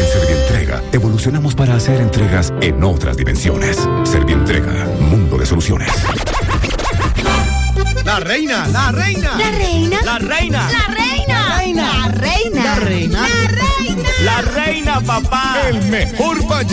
Servientrega evolucionamos para hacer entregas en otras dimensiones. Servientrega, mundo de soluciones. La reina, la reina. La reina. La reina. La reina. La reina. La reina. La reina. La reina. La reina, papá. El mejor